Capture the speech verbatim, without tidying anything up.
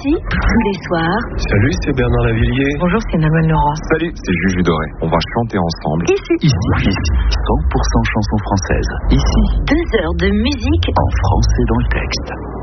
Ici, tous les soirs. Salut, c'est Bernard Lavillier. Bonjour, c'est Manuel Leroy. Salut, c'est Juju Doré. On va chanter ensemble. Ici. Ici, ici, cent pour cent chansons françaises. Ici, Deux heures de musique en français dans le texte.